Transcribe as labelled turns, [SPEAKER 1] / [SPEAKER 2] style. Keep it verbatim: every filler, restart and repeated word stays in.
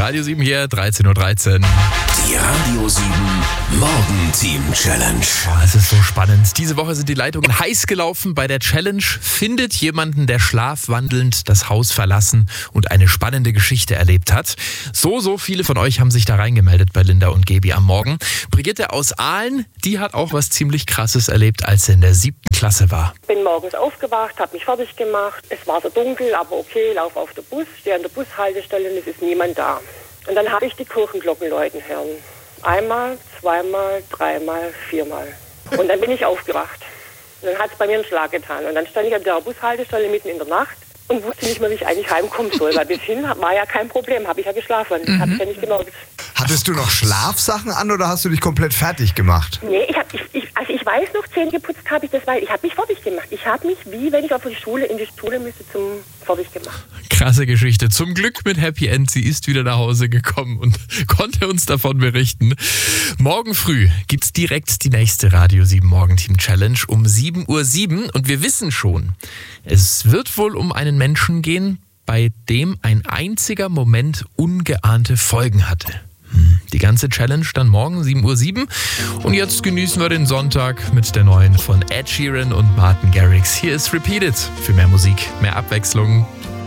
[SPEAKER 1] Radio sieben hier, dreizehn Uhr dreizehn.
[SPEAKER 2] Die Radio sieben Morgenteam Challenge.
[SPEAKER 1] Oh, es ist so spannend. Diese Woche sind die Leitungen heiß gelaufen bei der Challenge. Findet jemanden, der schlafwandelnd das Haus verlassen und eine spannende Geschichte erlebt hat. So, so viele von euch haben sich da reingemeldet bei Linda und Gaby am Morgen. Brigitte aus Aalen, die hat auch was ziemlich Krasses erlebt, als sie in der siebten Klasse war.
[SPEAKER 3] Bin morgens aufgewacht, habe mich fertig gemacht. Es war so dunkel, aber okay, laufe auf den Bus, stehe an der Bushaltestelle und es ist niemand da. Und dann habe ich die Kirchenglocken läuten hören. Einmal, zweimal, dreimal, viermal. Und dann bin ich aufgewacht. Und dann hat es bei mir einen Schlag getan. Und dann stand ich an der Bushaltestelle mitten in der Nacht und wusste nicht mehr, wie ich eigentlich heimkommen soll. Weil bis hin war ja kein Problem, habe ich ja geschlafen. Mhm. Habe ich ja nicht gemerkt.
[SPEAKER 4] Hattest du noch Schlafsachen an oder hast du dich komplett fertig gemacht?
[SPEAKER 3] Nee, ich hab, ich, ich, also ich weiß noch, Zähne geputzt habe ich das, weil ich habe mich fertig gemacht. Ich habe mich, wie wenn ich auf die Schule, in die Schule müsste, zum fertig gemacht.
[SPEAKER 1] Krasse Geschichte. Zum Glück mit Happy End. Sie ist wieder nach Hause gekommen und konnte uns davon berichten. Morgen früh gibt's direkt die nächste Radio sieben Morgenteam Challenge um sieben Uhr sieben. Und wir wissen schon, es wird wohl um einen Menschen gehen, bei dem ein einziger Moment ungeahnte Folgen hatte. Die ganze Challenge dann morgen sieben Uhr sieben. Und jetzt genießen wir den Sonntag mit der neuen von Ed Sheeran und Martin Garrix. Hier ist Repeat It. Für mehr Musik, mehr Abwechslung.